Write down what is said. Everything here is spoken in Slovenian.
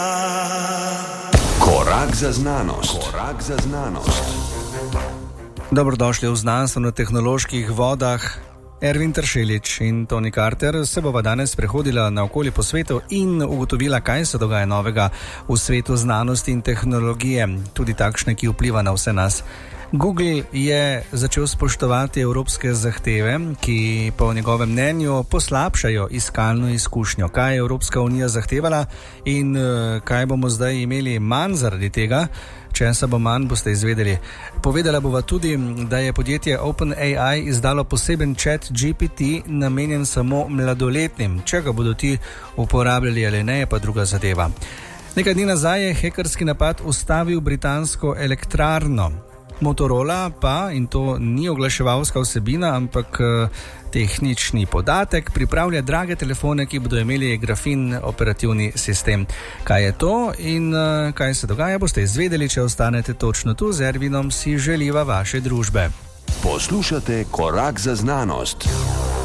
Korak za znanost. Korak za znanost. Dobrodošli v znanstveno-tehnoloških vodah. Ervin Tršelič in Toni Carter se bova danes prehodila naokoli po svetu in ugotovila, kaj se dogaja novega v svetu znanosti in tehnologije, tudi takšne, ki vpliva na vse nas. Google je začel spoštovati evropske zahteve, ki po njegovem mnenju poslabšajo iskalno izkušnjo. Kaj je Evropska unija zahtevala in kaj bomo zdaj imeli manj zaradi tega? Česa bo manj, boste izvedeli. Povedala bova tudi, da je podjetje OpenAI izdalo poseben chat GPT, namenjen samo mladoletnim. Če ga bodo ti uporabljali ali ne, je pa druga zadeva. Nekaj dni nazaj je hekerski napad ustavil britansko elektrarno. Motorola pa, in to ni oglaševalska vsebina, ampak tehnični podatek, pripravlja drage telefone, ki bodo imeli grafin operativni sistem. Kaj je to in kaj se dogaja, boste izvedeli, če ostanete točno tu. Z Ervinom si želiva vaše družbe. Poslušate Korak za znanost.